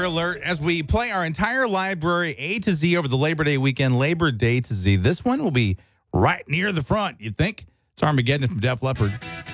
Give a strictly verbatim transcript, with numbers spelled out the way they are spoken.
spoiler alert as we play our entire library A to Z over the Labor Day weekend, Labor Day to Z. This one will be right near the front, you'd think. It's Armageddon from Def Leppard.